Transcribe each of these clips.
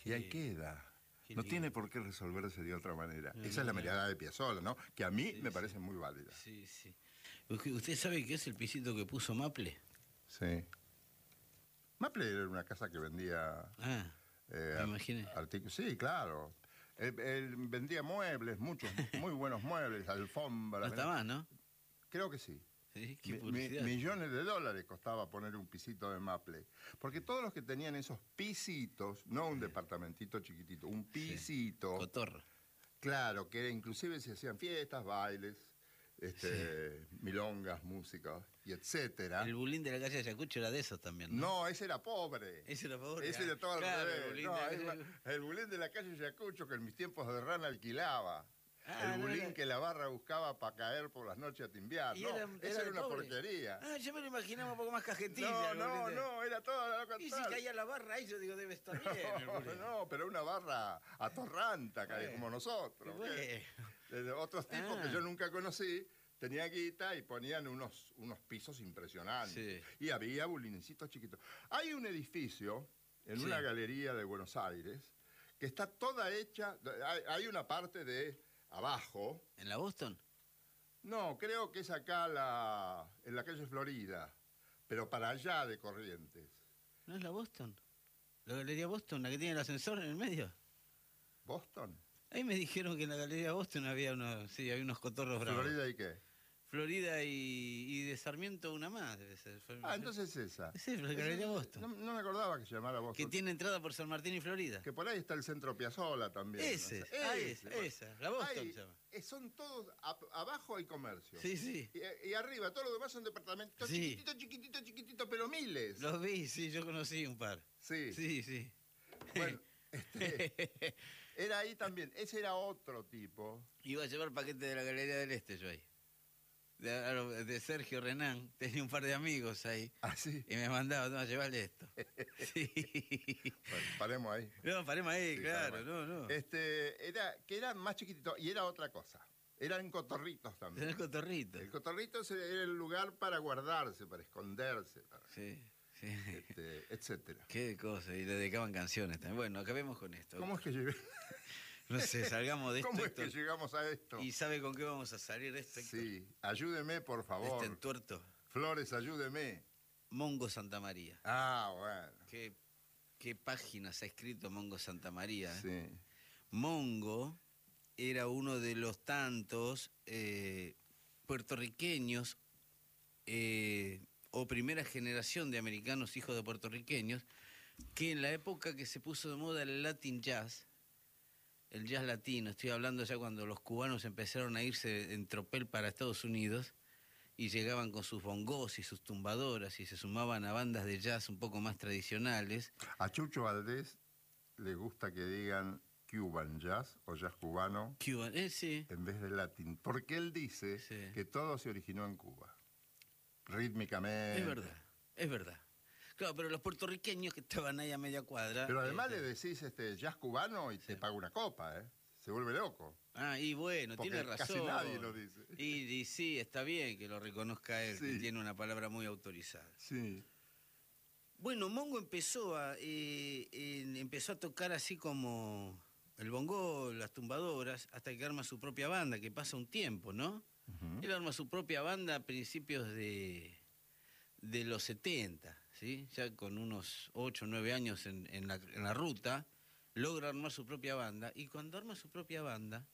Y ahí queda. Qué No lindo. tiene por qué resolverse de otra manera. No, Esa es la no. mirada de Piazzolla, ¿no? Que a mí Sí, me sí. parece muy válida. Sí, sí. ¿Usted sabe qué es el pisito que puso Maple? Sí. Maple era una casa que vendía Ah, me imaginé. artículos. Sí, claro. Él vendía muebles, muchos, muy buenos muebles, alfombras. No está más, ¿no? Creo que sí. Sí, qué publicidad. Millones de dólares costaba poner un pisito de Maple. Porque todos los que tenían esos pisitos, no un departamentito chiquitito, un pisito. Cotorra. Claro, que inclusive se hacían fiestas, bailes, milongas, música y etcétera. El bulín de la calle Ayacucho era de esos también, ¿no? No, ese era pobre. Ese era pobre. Ese era todo al Claro, revés. el bulín No, de la calle- el bulín de la calle Yacucho, que en mis tiempos de rana alquilaba. Ah, el no bulín era- que la barra buscaba para caer por las noches a timbiar. Y No, era esa era una pobre. porquería. Ah, yo me lo imaginaba un poco más cajetilla. No, era todo lo Y si contrario. caía la barra ahí, yo digo, debe estar bien. el bulín. No, pero una barra atorranta, Bueno, como nosotros. bueno. De otros tipos Ah. que yo nunca conocí, tenía guita y ponían unos pisos impresionantes. Sí. Y había bulinecitos chiquitos. Hay un edificio en Sí. una galería de Buenos Aires que está toda hecha, hay una parte de abajo, ¿En la Boston? no, creo que es acá en la calle Florida, pero para allá de Corrientes. ¿No es la Boston? ¿La Galería Boston, la que tiene el ascensor en el medio? ¿Boston? Ahí me dijeron que en la Galería Boston había había unos cotorros bravos. ¿Florida y qué? Florida y de Sarmiento una más, debe ser. Entonces esa. Sí, la Galería Boston. No me acordaba que se llamara Boston. Que tiene entrada por San Martín y Florida. Que por ahí está el centro Piazzolla también. Ese, ¿no? O sea, esa, la Boston Ahí, se llama. son todos, abajo hay comercio. Sí, sí. Y arriba, todo lo demás son departamentos Sí. chiquititos, pero miles. Los vi, sí, yo conocí un par. Sí. Sí, sí. Bueno, era ahí también. Ese era otro tipo. Iba a llevar paquete de la Galería del Este yo ahí. De Sergio Renán, tenía un par de amigos ahí. Así. Y me mandaba, no, llevarle esto. Sí. Bueno, paremos ahí. No, paremos ahí, Sí, claro, paremos no. ahí. Que era más chiquitito y era otra cosa. Eran cotorritos también. Tenés cotorrito. El cotorrito era el lugar para guardarse, para esconderse, Sí, sí. etcétera. Qué cosa, y le dedicaban canciones también. Bueno, acabemos con esto. ¿Cómo es que llegué? No sé, salgamos de esto. ¿Cómo es que Héctor. llegamos a esto? ¿Y sabe con qué vamos a salir de esto, Héctor? Sí, ayúdeme, por favor. Este entuerto. Flores, ayúdeme. Mongo Santa María. Bueno. ¿Qué páginas ha escrito Mongo Santa María? Sí. Mongo era uno de los tantos puertorriqueños o primera generación de americanos hijos de puertorriqueños que en la época que se puso de moda el Latin Jazz, el jazz latino, estoy hablando ya cuando los cubanos empezaron a irse en tropel para Estados Unidos y llegaban con sus bongos y sus tumbadoras y se sumaban a bandas de jazz un poco más tradicionales. A Chucho Valdés le gusta que digan Cuban jazz o jazz cubano Cuban, sí. en vez de latín, porque él dice Sí. que todo se originó en Cuba. Rítmicamente. Es verdad. Claro, pero los puertorriqueños que estaban ahí a media cuadra... Pero además le decís jazz cubano y te paga una copa, ¿eh? Se vuelve loco. Y bueno, Porque tiene razón. casi nadie lo dice. Y sí, está bien que lo reconozca él, Sí. que tiene una palabra muy autorizada. Sí. Bueno, Mongo empezó a tocar así como el bongo, las tumbadoras, hasta que arma su propia banda, que pasa un tiempo, ¿no? Ujú. Él arma su propia banda a principios de los 70, ¿sí? Ya con unos 8 o 9 años en la ruta, logra armar su propia banda, y cuando arma su propia banda,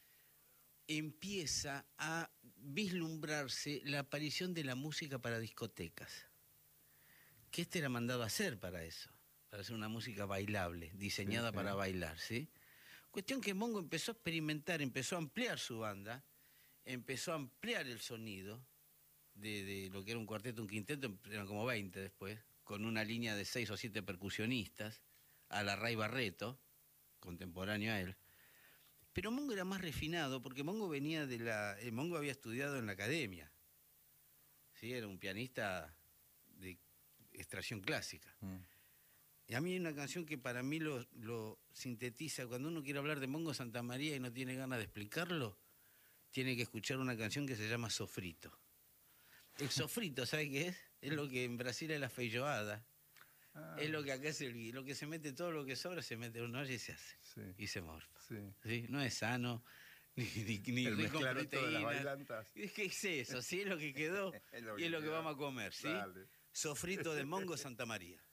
empieza a vislumbrarse la aparición de la música para discotecas. Que era mandado a hacer para eso, para hacer una música bailable, diseñada Sí. para bailar, ¿sí? Cuestión que Mongo empezó a experimentar, empezó a ampliar su banda, empezó a ampliar el sonido de lo que era un cuarteto, un quinteto, eran como 20 después, con una línea de 6 o 7 percusionistas, a la Ray Barreto, contemporáneo a él. Pero Mongo era más refinado, porque Mongo venía Mongo había estudiado en la academia, ¿sí? Era un pianista de extracción clásica. Y a mí hay una canción que para mí lo sintetiza. Cuando uno quiere hablar de Mongo Santa María y no tiene ganas de explicarlo, tiene que escuchar una canción que se llama Sofrito. El sofrito, ¿sabe qué es? Es lo que en Brasil es la feijoada. Ah, Es lo que acá es lo que se mete, todo lo que sobra se mete en una olla y se hace. sí, Y se morfa. sí. ¿Sí? No es sano, ni El rico en mezcladito de las proteínas. bailantas. Es que es eso, ¿sí? Es lo que quedó Es lo y es lo que quedó. vamos a comer, ¿sí? Dale. Sofrito de mongo Santa María.